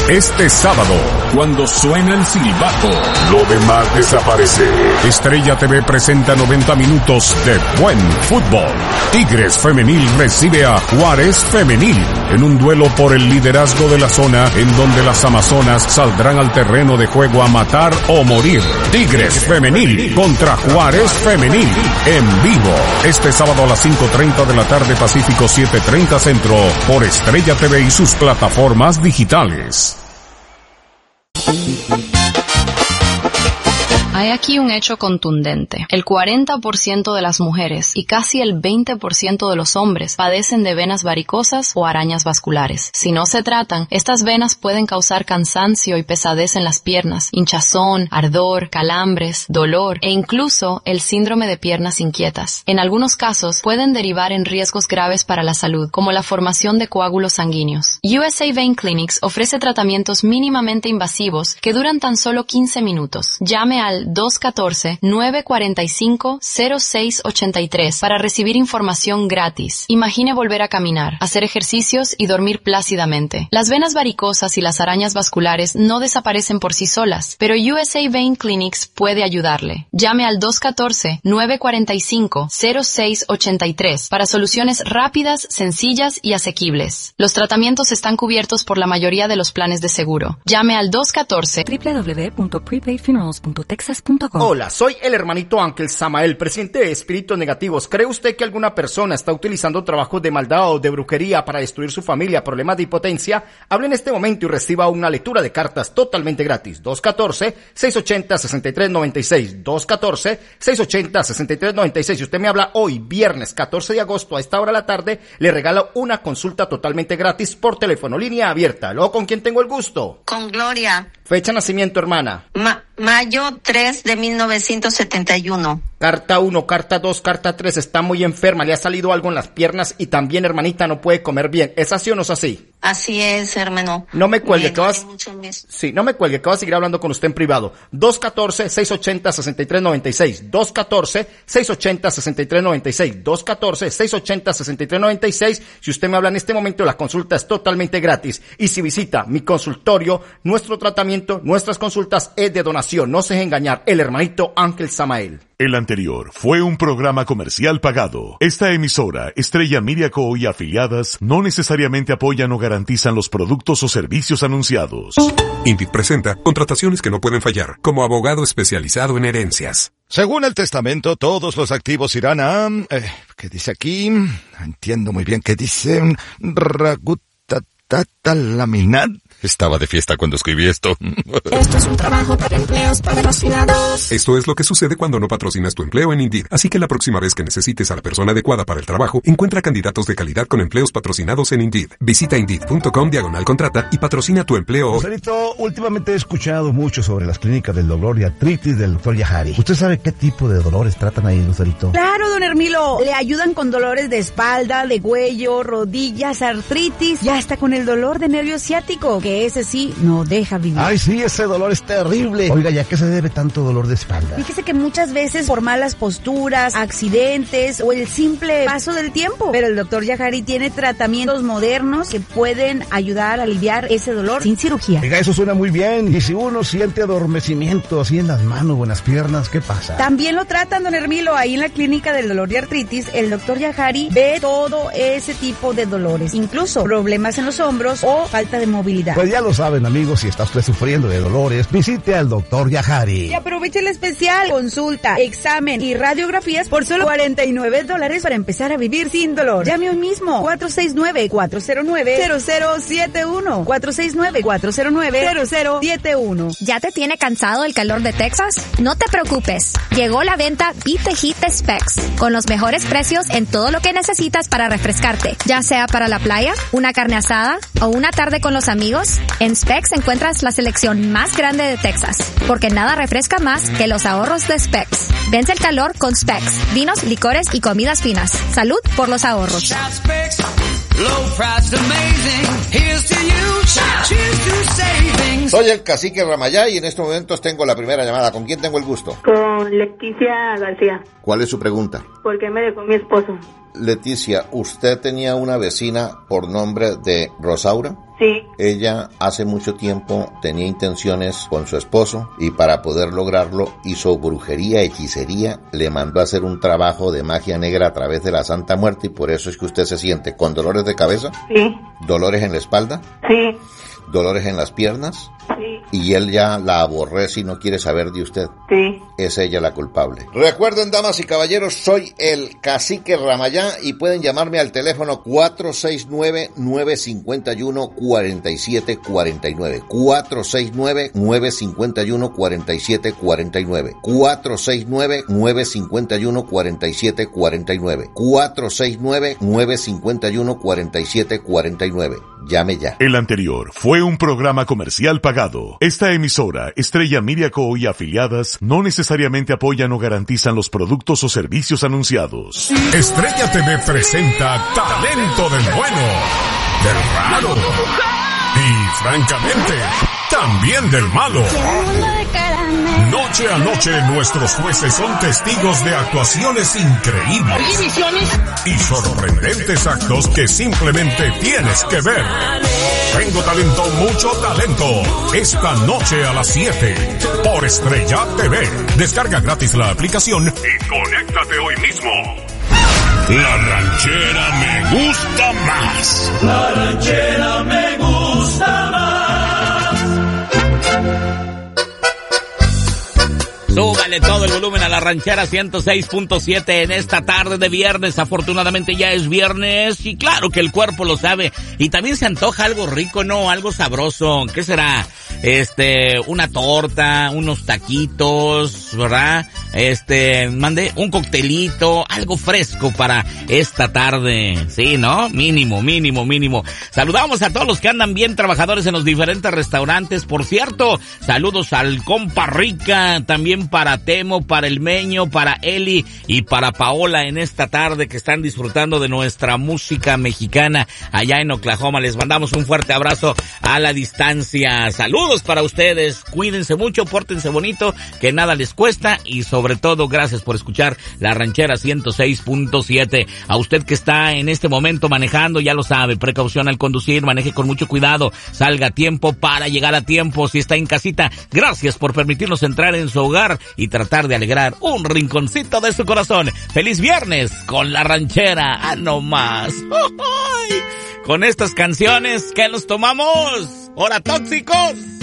Este sábado, cuando suena el silbato, lo demás desaparece. Estrella TV presenta 90 minutos de buen fútbol. Tigres Femenil recibe a Juárez Femenil en un duelo por el liderazgo de la zona, en donde las amazonas saldrán al terreno de juego a matar o morir. Tigres Femenil contra Juárez Femenil en vivo. Este sábado a las 5:30 de la tarde Pacífico, 7:30 Centro, por Estrella TV y sus plataformas digitales. Hay aquí un hecho contundente. El 40% de las mujeres y casi el 20% de los hombres padecen de venas varicosas o arañas vasculares. Si no se tratan, estas venas pueden causar cansancio y pesadez en las piernas, hinchazón, ardor, calambres, dolor e incluso el síndrome de piernas inquietas. En algunos casos pueden derivar en riesgos graves para la salud, como la formación de coágulos sanguíneos. USA Vein Clinics ofrece tratamientos mínimamente invasivos que duran tan solo 15 minutos. Llame al 214-945-0683 para recibir información gratis. Imagine volver a caminar, hacer ejercicios y dormir plácidamente. Las venas varicosas y las arañas vasculares no desaparecen por sí solas, pero USA Vein Clinics puede ayudarle. Llame al 214-945-0683 para soluciones rápidas, sencillas y asequibles. Los tratamientos están cubiertos por la mayoría de los planes de seguro. Llame al 214 www.prepaidfunerals.texas.com. Hola, soy el hermanito Ángel Samael, presidente de Espíritus Negativos. ¿Cree usted que alguna persona está utilizando trabajos de maldad o de brujería para destruir su familia, problemas de impotencia? Hable en este momento y reciba una lectura de cartas totalmente gratis. 214-680-6396. 214-680-6396. Si usted me habla hoy, viernes 14 de agosto, a esta hora de la tarde, le regalo una consulta totalmente gratis por teléfono, línea abierta. ¿Luego con quién tengo el gusto? Con Gloria. Fecha de nacimiento, hermana. Mayo 3 de 1971. Carta 1, carta 2, carta 3. Está muy enferma, le ha salido algo en las piernas y también, hermanita, no puede comer bien. ¿Es así o no es así? Así es, hermano. No me cuelgue, que vas... Sí, no me cuelgue, que vas a seguir hablando con usted en privado. 214-680-6396. 214-680-6396. 214-680-6396. Si usted me habla en este momento, la consulta es totalmente gratis. Y si visita mi consultorio, nuestro tratamiento, nuestras consultas es de donación. No se deje engañar. El hermanito Ángel Samael. El anterior fue un programa comercial pagado. Esta emisora, Estrella Media Co. y afiliadas, no necesariamente apoyan o garantizan los productos o servicios anunciados. Indeed presenta contrataciones que no pueden fallar, como abogado especializado en herencias. Según el testamento, todos los activos irán a... ¿qué dice aquí? No entiendo muy bien qué dice. Ragutatatalaminat. Estaba de fiesta cuando escribí esto. Esto es un trabajo para empleos patrocinados. Esto es lo que sucede cuando no patrocinas tu empleo en Indeed. Así que la próxima vez que necesites a la persona adecuada para el trabajo, encuentra candidatos de calidad con empleos patrocinados en Indeed. Visita Indeed.com/contrata y patrocina tu empleo. Joselito, últimamente he escuchado mucho sobre las clínicas del dolor y artritis del Dr. Yahari. ¿Usted sabe qué tipo de dolores tratan ahí, Joselito? Claro, don Hermilo. Le ayudan con dolores de espalda, de cuello, rodillas, artritis y hasta con el dolor de nervio ciático, que ese sí no deja vivir. Ay, sí, ese dolor es terrible. Oiga, ¿ya qué se debe tanto dolor de espalda? Fíjese que muchas veces por malas posturas, accidentes o el simple paso del tiempo. Pero el Dr. Yahari tiene tratamientos modernos que pueden ayudar a aliviar ese dolor sin cirugía. Oiga, eso suena muy bien. Y si uno siente adormecimiento así en las manos o en las piernas, ¿qué pasa? También lo tratan, don Hermilo. Ahí en la clínica del dolor y artritis, el Dr. Yahari ve todo ese tipo de dolores, incluso problemas en los hombros o falta de movilidad. Pues ya lo saben, amigos, si está usted sufriendo de dolores, visite al Dr. Yahari. Y aproveche el especial, consulta, examen y radiografías por solo $49 para empezar a vivir sin dolor. Llame hoy mismo, 469-409-0071. 469-409-0071. ¿Ya te tiene cansado el calor de Texas? No te preocupes. Llegó la venta Beat the Heat de Specs, con los mejores precios en todo lo que necesitas para refrescarte, ya sea para la playa, una carne asada o una tarde con los amigos. En Specs encuentras la selección más grande de Texas, porque nada refresca más que los ahorros de Specs. Vence el calor con Specs, vinos, licores y comidas finas. Salud por los ahorros. Soy el cacique Ramayá y en estos momentos tengo la primera llamada. ¿Con quién tengo el gusto? Con Leticia García. ¿Cuál es su pregunta? ¿Por qué me dejó mi esposo? Leticia, ¿usted tenía una vecina por nombre de Rosaura? Sí. Ella hace mucho tiempo tenía intenciones con su esposo y para poder lograrlo hizo brujería, hechicería, le mandó a hacer un trabajo de magia negra a través de la Santa Muerte y por eso es que usted se siente con dolores de cabeza. Sí. ¿Dolores en la espalda? Sí. ¿Dolores en las piernas? Sí. Y él ya la aborrece y no quiere saber de usted. Sí. Es ella la culpable. Recuerden, damas y caballeros, soy el cacique Ramayá y pueden llamarme al teléfono 469-951-4749. 469-951-4749. 469-951-4749. 469-951-4749. Llame ya. El anterior fue un programa comercial pagado. Esta emisora, Estrella Miriaco y afiliadas, no necesariamente apoyan o garantizan los productos o servicios anunciados. Estrella TV presenta Talento del Bueno, del Raro y, francamente, también del malo. Noche a noche nuestros jueces son testigos de actuaciones increíbles y sorprendentes actos que simplemente tienes que ver. Tengo talento, mucho talento. Esta noche a las 7 por Estrella TV. Descarga gratis la aplicación y conéctate hoy mismo. La ranchera me gusta más. La ranchera me gusta más. Súbale todo el volumen a la ranchera 106.7 en esta tarde de viernes. Afortunadamente ya es viernes y claro que el cuerpo lo sabe. Y también se antoja algo rico, ¿no? Algo sabroso. ¿Qué será? Una torta, unos taquitos, ¿verdad? Un coctelito, algo fresco para esta tarde. Sí, ¿no? Mínimo. Saludamos a todos los que andan bien trabajadores en los diferentes restaurantes. Por cierto, saludos al compa Rica, también para Temo, para el Meño, para Eli y para Paola en esta tarde que están disfrutando de nuestra música mexicana allá en Oklahoma. Les mandamos un fuerte abrazo a la distancia. Saludos para ustedes. Cuídense mucho, pórtense bonito, que nada les cuesta y sobre todo gracias por escuchar la ranchera 106.7. A usted que está en este momento manejando, ya lo sabe, precaución al conducir, maneje con mucho cuidado, salga a tiempo para llegar a tiempo. Si está en casita, gracias por permitirnos entrar en su hogar y tratar de alegrar un rinconcito de su corazón. ¡Feliz viernes con la ranchera! ¡Ah, no más! Con estas canciones que nos tomamos. ¡Hora tóxicos!